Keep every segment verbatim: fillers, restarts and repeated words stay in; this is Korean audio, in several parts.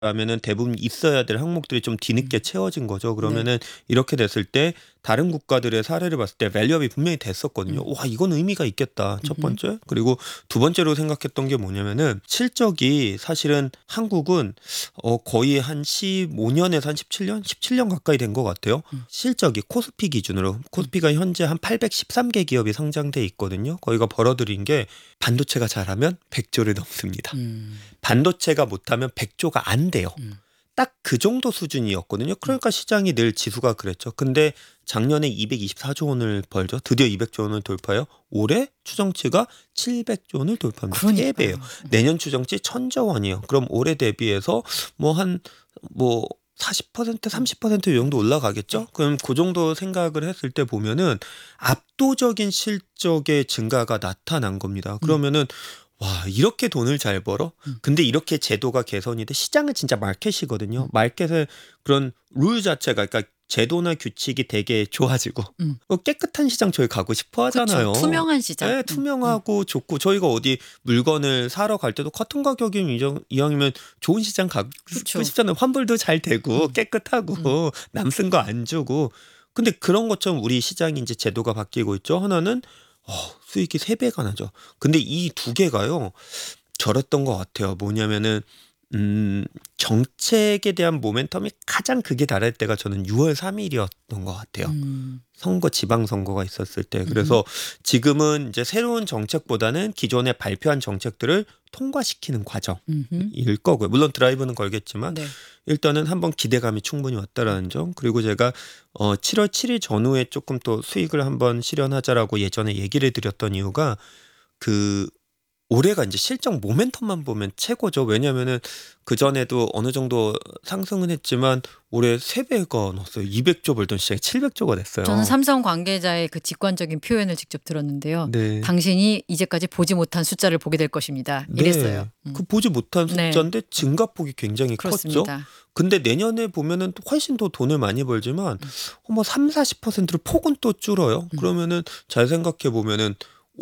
라면은 대부분 있어야 될 항목들이 좀 뒤늦게 음. 채워진 거죠. 네. 그러면은 이렇게 됐을 때 다른 국가들의 사례를 봤을 때 밸류업이 분명히 됐었거든요. 음. '와 이건 의미가 있겠다.' 첫 음흠. 번째. 그리고 두 번째로 생각했던 게 뭐냐면은 실적이 사실은 한국은 어 거의 한 십오 년에서 한 십칠 년, 십칠 년 가까이 된 것 같아요. 음. 실적이 코스피 기준으로. 음. 코스피가 현재 한 팔백십삼 개 기업이 상장돼 있거든요. 거기가 벌어들인 게 반도체가 잘하면 백 조를 넘습니다. 음. 반도체가 못하면 백 조가 안 돼요. 음. 딱 그 정도 수준이었거든요. 음. 그러니까 시장이 늘 지수가 그랬죠. 근데 작년에 이백이십사 조 원을 벌죠. 드디어 이백 조 원을 돌파해요. 올해 추정치가 칠백 조 원을 돌파합니다. 세 배예요. 그러니까요. 음. 내년 추정치 천조 원이에요. 그럼 올해 대비해서 뭐 한 뭐 사십 퍼센트, 삼십 퍼센트 이 정도 올라가겠죠? 네. 그럼 그 정도 생각을 했을 때 보면은 압도적인 실적의 증가가 나타난 겁니다. 음. 그러면은 와 이렇게 돈을 잘 벌어? 음. 근데 이렇게 제도가 개선이 돼 시장은 진짜 마켓이거든요. 음. 마켓의 그런 룰 자체가 그러니까 제도나 규칙이 되게 좋아지고 음. 어 깨끗한 시장 저희 가고 싶어 하잖아요. 그쵸. 투명한 시장. 예, 음. 음. 투명하고 좋고 저희가 어디 물건을 사러 갈 때도 같은 가격이면 이정 이왕이면 좋은 시장 가고 그쵸. 싶잖아요. 환불도 잘 되고 음. 깨끗하고 음. 남 쓴 거 안 주고. 근데 그런 것처럼 우리 시장이 인제 제도가 바뀌고 있죠. 하나는 어 수익이 세 배가 나죠. 근데 이 두 개가요. 저랬던 것 같아요. 뭐냐면은 음 정책에 대한 모멘텀이 가장 극에 달할 때가 저는 유월 삼 일이었던 것 같아요. 음. 선거 지방선거가 있었을 때. 음흠. 그래서 지금은 이제 새로운 정책보다는 기존에 발표한 정책들을 통과시키는 음흠. 과정일 거고요. 물론 드라이브는 걸겠지만 네. 일단은 한번 기대감이 충분히 왔다라는 점. 그리고 제가 어 칠월 칠 일 전후에 쪼끔 또 수익을 한번 실현하자라고 예전에 얘기를 드렸던 이유가 그 올해가 인제 실적 모멘텀만 보면 최고죠. 왜냐하면은 그전에도 어느 정도 상승은 했지만 올해 세 배가 넘었어요. 이백 조 벌던 시장이 칠백 조가 됐어요. 저는 삼성 관계자의 그 직관적인 표현을 직접 들었는데요. 네. "당신이 이제까지 보지 못한 숫자를 보게 될 것입니다." 이랬어요. 네. 음. 그 보지 못한 네. 숫자인데 증가폭이 굉장히 컸죠. 그렇습니다. 근데 내년에 보면은 또 훨씬 더 돈을 많이 벌지만 음. 어 뭐 삼사십 퍼센트로 폭은 또 줄어요. 음. 그러면은 잘 생각해 보면은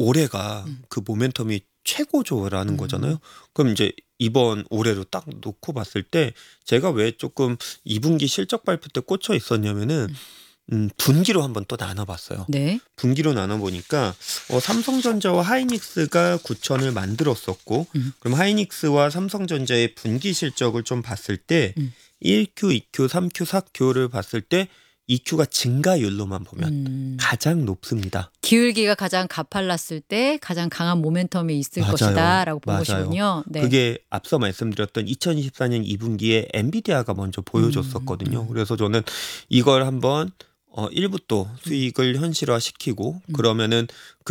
올해가 음. 그 모멘텀이 최고조라는 거잖아요. 음. 그럼 인제 이번 올해로 딱 놓고 봤을 때 제가 왜 쪼끔 이 분기 실적 발표 때 꽂혀 있었냐면은 음. 음 분기로 한번 또 나눠 봤어요. 네. 분기로 나눠 보니까 어 삼성전자와 하이닉스가 구천을 만들었었고 음. 그럼 하이닉스와 삼성전자의 분기 실적을 좀 봤을 때 음. 일 큐, 이 큐, 삼 큐, 사 큐를 봤을 때 이 큐가 증가율로만 보면 음. 가장 높습니다. 기울기가 가장 가팔랐을 때 가장 강한 모멘텀이 있을 맞아요. 것이다라고 본 맞아요. 것이군요. 네. 그게 앞서 말씀드렸던 이천이십사 년 이 분기에 엔비디아가 먼저 보여줬었거든요. 음. 음. 그래서 저는 이걸 한번 어 일부 또 음. 수익을 현실화시키고 음. 그러면은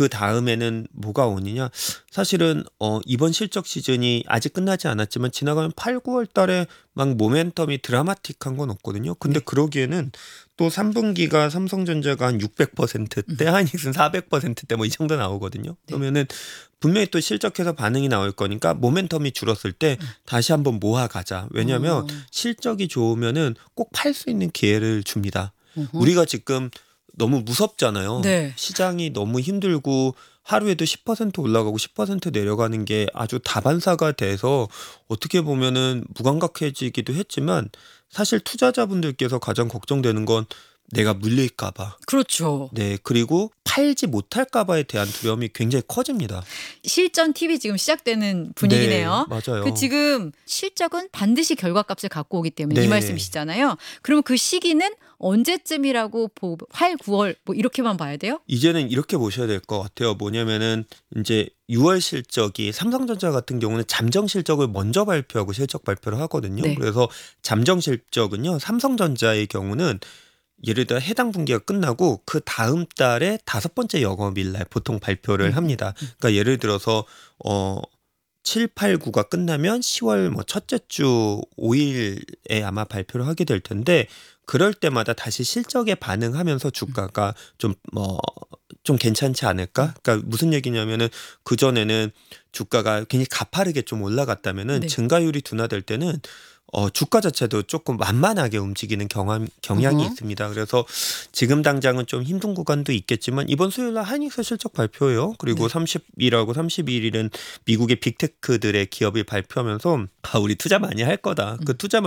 그다음에는 뭐가 오느냐. 사실은 어 이번 실적 시즌이 아직 끝나지 않았지만 지나가면 팔 구월 달에 막 모멘텀이 드라마틱한 건 없거든요. 근데 네. 그러기에는 또 삼 분기가 삼성전자가 한 육백 퍼센트대, 음. 하이닉스는 사백 퍼센트대 뭐 이 정도 나오거든요. 네. 그러면은 분명히 또 실적해서 반응이 나올 거니까 모멘텀이 줄었을 때 음. 다시 한번 모아 가자. 왜냐하면 어. 실적이 좋으면은 꼭 팔 수 있는 기회를 줍니다. 어허. 우리가 지금 너무 무섭잖아요. 네. 시장이 너무 힘들고 하루에도 십 퍼센트 올라가고 십 퍼센트 내려가는 게 아주 다반사가 돼서 어떻게 보면은 무감각해지기도 했지만 사실 투자자분들께서 가장 걱정되는 건 내가 물릴까 봐. 그렇죠. 네. 그리고 팔지 못할까 봐에 대한 두려움이 굉장히 커집니다. 실전 팁이 지금 시작되는 네. 분위기네요. 맞아요. 그 지금 실적은 반드시 결과값을 갖고 오기 때문에 이 네. 말씀이시잖아요. 그러면 그 시기는 언제쯤이라고 보 팔, 구월 뭐 이렇게만 봐야 돼요? 이제는 이렇게 보셔야 될 것 같아요. 뭐냐면은 인제 유월 실적이 삼성전자 같은 경우는 잠정 실적을 먼저 발표하고 실적 발표를 하거든요. 네. 그래서 잠정 실적은요. 삼성전자의 경우는 예를 들어 해당 분기가 끝나고 그다음 달에 다섯 번째 영업일 날 보통 발표를 음. 합니다. 음. 그러니까 예를 들어서 어 칠, 팔, 구가 끝나면 시월 뭐 첫째 주 오 일에 아마 발표를 하게 될 텐데 그럴 때마다 다시 실적에 반응하면서 주가가 좀 뭐 좀 괜찮지 않을까? 그러니까 무슨 얘기냐면은 그전에는 주가가 굉장히 가파르게 좀 올라갔다면은 네. 증가율이 둔화될 때는 어, 주가 자체도 조금 완만하게 움직이는 경험, 경향이 어허. 있습니다. 그래서 지금 당장은 좀 힘든 구간도 있겠지만 이번 수요일 날 하이닉스 실적 발표예요. 그리고 네. 삼십일하고 삼십일 일은 미국의 빅테크들의 기업이 발표하면서 아, 우리 투자 많이 할 거다. 그 음. 투자